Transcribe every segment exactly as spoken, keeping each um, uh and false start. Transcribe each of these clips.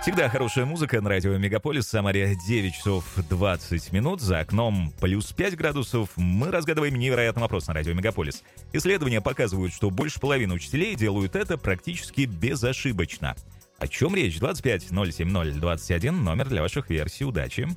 Всегда хорошая музыка на радио Мегаполис. Самаре девять часов двадцать минут. За окном плюс пять градусов. Мы разгадываем невероятный вопрос на радио Мегаполис. Исследования показывают, что больше половины учителей делают это практически безошибочно. О чем речь? двадцать пять ноль семь ноль двадцать один. Номер для ваших версий. Удачи.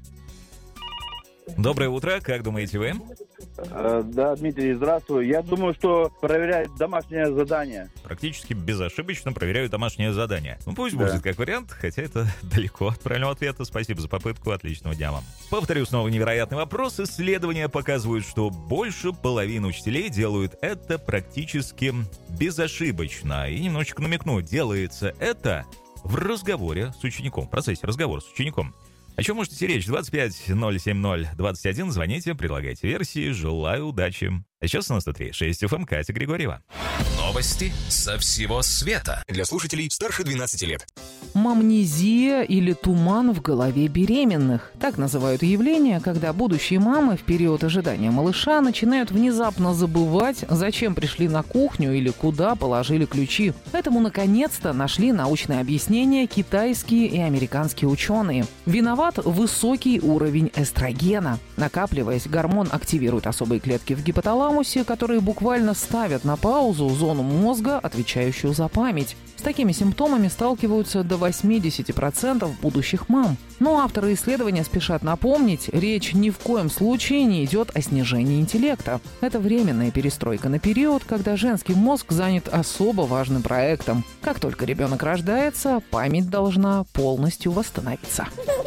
Доброе утро. Как думаете вы? Да, Дмитрий, здравствуй. Я думаю, что проверяют домашнее задание. Практически безошибочно проверяют домашнее задание. Ну, пусть Да. будет как вариант, хотя это далеко от правильного ответа. Спасибо за попытку. Отличного дня вам. Повторю снова невероятный вопрос. Исследования показывают, что больше половины учителей делают это практически безошибочно. И немножечко намекну, делается это в разговоре с учеником, в процессе разговора с учеником. О чем можете речь? двадцать пять ноль семь ноль двадцать один. Звоните, предлагайте версии. Желаю удачи. А сейчас у нас на три шесть эф эм Катя Григорьева. Новости со всего света. Для слушателей старше двенадцати лет. Мамнезия или туман в голове беременных. Так называют явление, когда будущие мамы в период ожидания малыша начинают внезапно забывать, зачем пришли на кухню или куда положили ключи. Этому наконец-то нашли научное объяснение китайские и американские ученые. Виноват высокий уровень эстрогена. Накапливаясь, гормон активирует особые клетки в гипоталамусе, которые буквально ставят на паузу зону мозга, отвечающую за память. С такими симптомами сталкиваются до восемьдесят процентов будущих мам. Но авторы исследования спешат напомнить, речь ни в коем случае не идет о снижении интеллекта. Это временная перестройка на период, когда женский мозг занят особо важным проектом. Как только ребенок рождается, память должна полностью восстановиться.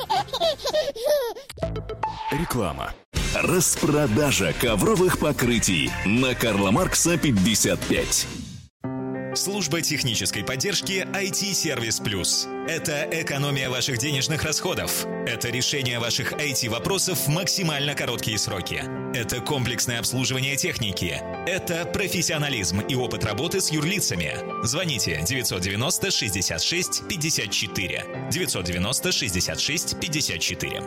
Реклама. Распродажа ковровых покрытий на Карла Маркса пятьдесят пять. Служба технической поддержки ай ти-сервис плюс. Это экономия ваших денежных расходов. Это решение ваших ай ти-вопросов в максимально короткие сроки. Это комплексное обслуживание техники. Это профессионализм и опыт работы с юрлицами. Звоните девятьсот девяносто шестьдесят шесть пятьдесят четыре. девятьсот девяносто шестьдесят шесть пятьдесят четыре.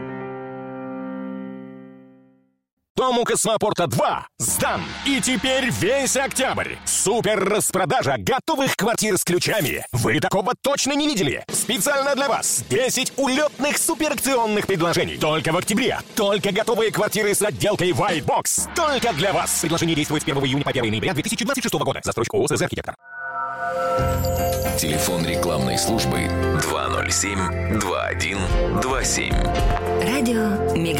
Дом у Космопорта два сдан. И теперь весь октябрь. Супер распродажа готовых квартир с ключами. Вы такого точно не видели. Специально для вас десять улетных суперакционных предложений. Только в октябре. Только готовые квартиры с отделкой White Box. Только для вас. Предложение действует с первого июня по первого ноября две тысячи двадцать шестого года. Застройщик ООО «СЗ Архитектор». Телефон рекламной службы два ноль семь два один два семь. Радио Мегаполис.